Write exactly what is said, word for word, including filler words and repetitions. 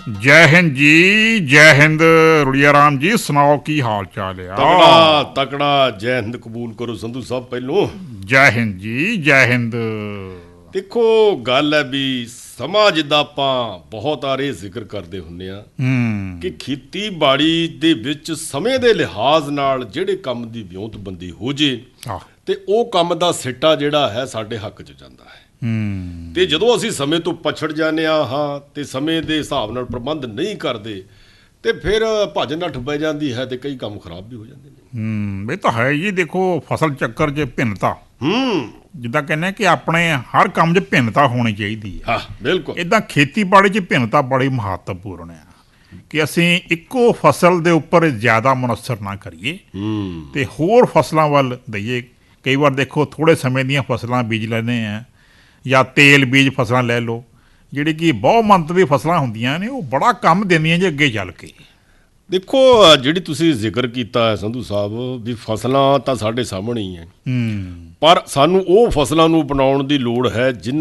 ਜੈ ਹਿੰਦ ਜੀ, ਜੈ ਹਿੰਦ। ਰੁੜੀਆ ਰਾਮ ਜੀ, ਸੁਣਾਓ ਕੀ ਹਾਲ ਚਾਲ ਆ? ਤਕੜਾ ਤਕੜਾ ਜੈ ਹਿੰਦ ਕਬੂਲ ਕਰੋ ਸੰਧੂ ਸਾਹਿਬ। ਪਹਿਲੋਂ ਜੈ ਹਿੰਦ ਜੀ, ਜੈ ਹਿੰਦ। ਦੇਖੋ ਗੱਲ ਹੈ ਵੀ ਸਮਾਂ ਜਿੱਦਾਂ ਆਪਾਂ ਬਹੁਤ ਆਰੇ ਜ਼ਿਕਰ ਕਰਦੇ ਹੁੰਦੇ ਆ ਕਿ ਖੇਤੀਬਾੜੀ ਦੇ ਵਿੱਚ ਸਮੇਂ ਦੇ ਲਿਹਾਜ਼ ਨਾਲ ਜਿਹੜੇ ਕੰਮ ਦੀ ਵਿਉਂਤਬੰਦੀ ਹੋ ਜੇ ਤੇ ਉਹ ਕੰਮ ਦਾ ਸਿੱਟਾ ਜਿਹੜਾ ਹੈ ਸਾਡੇ ਹੱਕ 'ਚ ਜਾਂਦਾ ਹੈ। ਤੇ ਜਦੋਂ ਅਸੀਂ ਸਮੇਂ ਤੋਂ ਪਛੜ ਜਾਂਦੇ ਆ ਹਾਂ ਤੇ ਸਮੇਂ ਦੇ ਹਿਸਾਬ ਨਾਲ ਪ੍ਰਬੰਧ ਨਹੀਂ ਕਰਦੇ ਤੇ ਫਿਰ ਭੱਜ ਨੱਠ ਪੈ ਜਾਂਦੀ ਹੈ ਤੇ ਕਈ ਕੰਮ ਖਰਾਬ ਵੀ ਹੋ ਜਾਂਦੇ ਨੇ। ਹੂੰ, ਇਹ ਤਾਂ ਹੈ ਜੀ। ਦੇਖੋ ਫਸਲ ਚੱਕਰ 'ਚ ਭਿੰਨਤਾ, ਹੂੰ ਜਿੱਦਾਂ ਕਹਿੰਦੇ ਕਿ ਆਪਣੇ ਹਰ ਕੰਮ 'ਚ ਭਿੰਨਤਾ ਹੋਣੀ ਚਾਹੀਦੀ ਹੈ। ਹਾਂ ਬਿਲਕੁਲ। ਇੱਦਾਂ ਖੇਤੀਬਾੜੀ 'ਚ ਭਿੰਨਤਾ ਬੜੀ ਮਹੱਤਵਪੂਰਨ ਆ ਕਿ ਅਸੀਂ ਇੱਕੋ ਫਸਲ ਦੇ ਉੱਪਰ ਜ਼ਿਆਦਾ ਮੁਨਸਰ ਨਾ ਕਰੀਏ ਤੇ ਹੋਰ ਫਸਲਾਂ ਵੱਲ ਦਈਏ। ਕਈ ਵਾਰ ਦੇਖੋ ਥੋੜ੍ਹੇ ਸਮੇਂ ਦੀਆਂ ਫਸਲਾਂ ਬੀਜ ਲੈਂਦੇ ਆ ਜਾਂ ਤੇਲ ਬੀਜ ਫਸਲਾਂ ਲੈ ਲਓ, ਜਿਹੜੀ ਕਿ ਬਹੁ ਮੰਤਰੀ ਫਸਲਾਂ ਹੁੰਦੀਆਂ ਨੇ, ਉਹ ਬੜਾ ਕੰਮ ਦਿੰਦੀਆਂ ਜੀ ਅੱਗੇ ਚੱਲ ਕੇ। ਦੇਖੋ ਜਿਹੜੀ ਤੁਸੀਂ ਜ਼ਿਕਰ ਕੀਤਾ ਹੈ ਸੰਧੂ ਸਾਹਿਬ ਵੀ ਫਸਲਾਂ ਤਾਂ ਸਾਡੇ ਸਾਹਮਣੇ ਹੀ ਹੈ, ਪਰ ਸਾਨੂੰ ਉਹ ਫਸਲਾਂ ਨੂੰ ਅਪਣਾਉਣ ਦੀ ਲੋੜ ਹੈ ਜਿਨ੍ਹਾਂ